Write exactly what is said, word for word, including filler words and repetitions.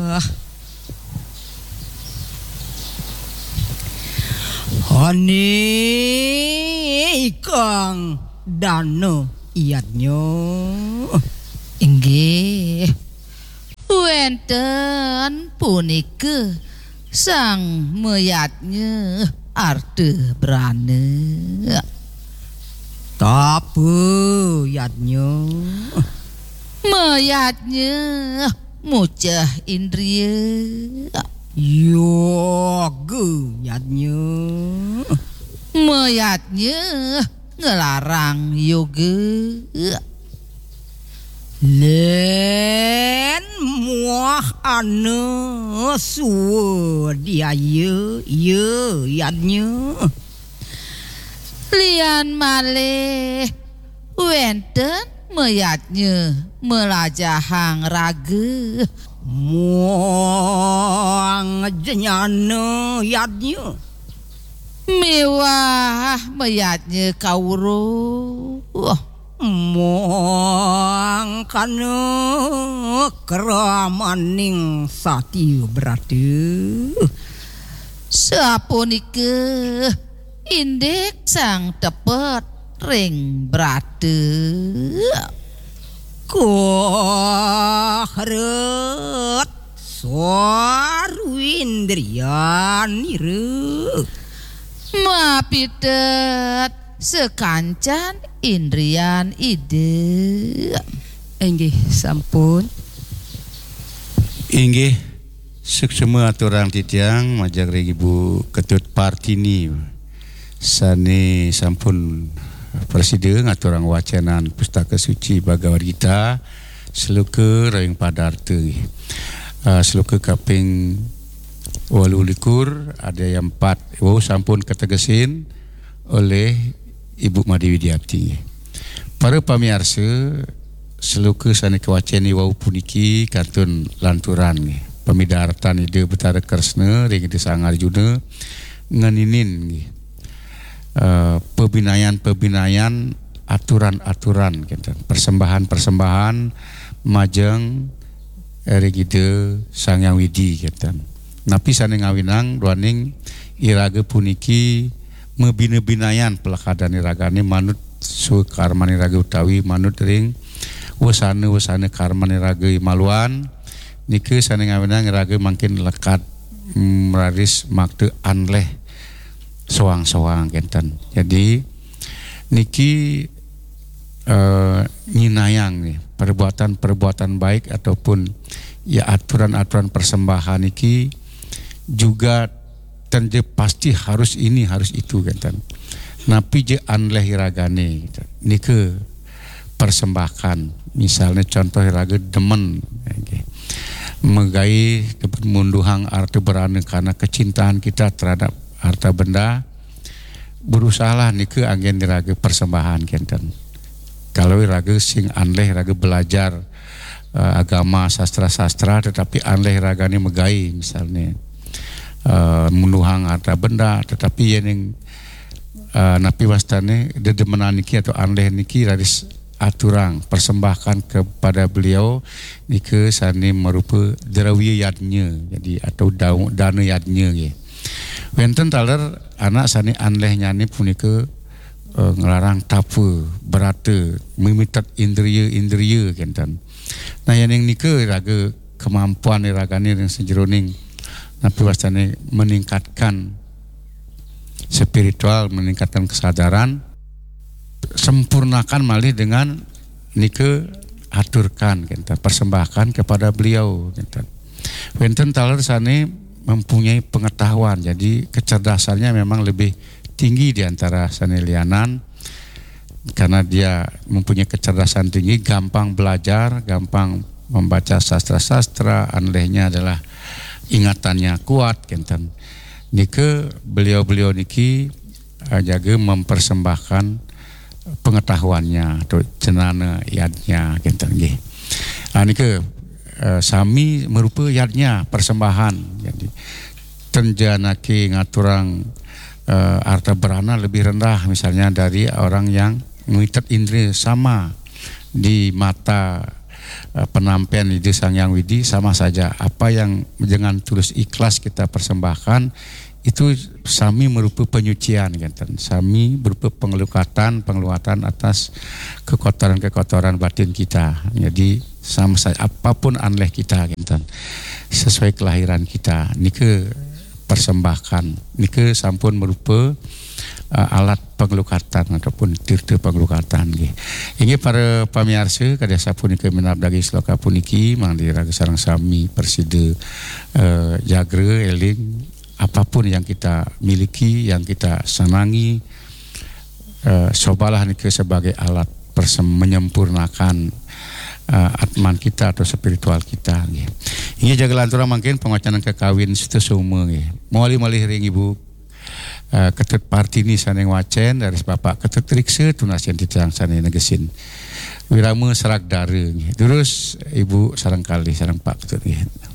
Hani kang dano iadnya inggih wenten punika sang mayatnya arde berane tapi iadnya mayatnya mucah indriya yoga iadnya mayatnya ngelarang yoga len muah ane suwa dia ye ye iadnya lian malih wenten mayatnya melajahang raga muang jenyane iadnya mewah mayatnya kawruh muang kana keramaning sati berarti sapunika indek sang tepet ring brate kohret suarwindrian iru mapitet sekancan indrian ide inggih sampun inggih seksema aturan titiang majak Ibu Ketut Partini sane sampun presiden aturang wacanan pustaka suci Bhagavad Gita seluka raing padarte uh, seluka kaping walu likur ada yang empat oh sampun ketegesin oleh Ibu Madi Widiati. Para pamirsa seluka sane kewaceni wau puniki kantun lanturan pemidaratan ide Betara Kresna ring ide Sang Arjuna nganinin uh, pebinayan-pebinayan aturan-aturan gitu. Persembahan-persembahan majeng ring ide Sang Yang Widi gitu. Napi sane ngawinang duaning iraga puniki mebina-binayan pelakadani ragane manut su karmani raga utawi manut ring wasana-wasana karmani raga maluan nike sane ngawinang raga makin lekat meraris makte anleh soang-soang kenten. Jadi niki uh, nyinayang nih perbuatan-perbuatan baik ataupun ya aturan-aturan persembahan niki juga tenje pasti harus ini harus itu kan. Napi je anleh hiragane gitu. Nike persembahkan misalnya contoh hiraga demen okay. Megai dapat munduhang arti berane karena kecintaan kita terhadap harta benda berusahalah nike angin hiraga persembahan kenten. Kalau hiraga sing anleh hiraga belajar uh, agama sastra-sastra tetapi anleh hiragane megai misalnya Uh, menuhang harta benda tetapi yang uh, napi wastane dedemenan niki atau anleh niki radis aturang persembahkan kepada beliau niki sani merupa derawiya yadnya jadi atau daun dana yadnya ya. Wenten taler anak sani anleh nyani punika uh, ngelarang tapu berata memitat indriya-indriya kenten. Nah yang niki raga kemampuan ragane yang sejeroning napi wastane meningkatkan spiritual, meningkatkan kesadaran, sempurnakan malih dengan nike aturkan kita persembahkan kepada beliau kita. Wenten taler sane mempunyai pengetahuan, jadi kecerdasannya memang lebih tinggi di antara sane lianan karena dia mempunyai kecerdasan tinggi, gampang belajar, gampang membaca sastra-sastra, anlehnya adalah ingatannya kuat kenten. Nike beliau-beliau niki jaga mempersembahkan pengetahuannya atau cenana yadnya kenten nggih. Ah nike uh, sami merupa yadnya persembahan. Jadi tenjanake ngaturang uh, harta berana lebih rendah misalnya dari orang yang mengikat indri sama di mata uh, penampian ide Sang Hyang Widi sama saja. Apa yang dengan tulus ikhlas kita persembahkan itu sami merupakan penyucian kan. Sami berupa pengelukatan, pengeluatan atas kekotoran-kekotoran batin kita. Jadi sama saja apapun anleh kita kan. Sesuai kelahiran kita. Nike persembahkan. Nike sampun merupa uh, alat pengelukatan ataupun tirta pengelukatan. Ini para pamiarsa kada sapuniki menabdagi sloka puniki mangdira sareng sami persida uh, jagra eling apapun yang kita miliki, yang kita senangi, uh, cobalah ini sebagai alat persem menyempurnakan uh, atman kita atau spiritual kita. Ini jaga lantura mungkin pengacanan kekawin itu semua. Mali-mali ring ibu uh, Ketut Partini saneng wacen dari bapak Ketut Rikse tunasian titiang saneng negesin. Wirama serak dare. Terus ibu sarang kali sarang pak Ketut.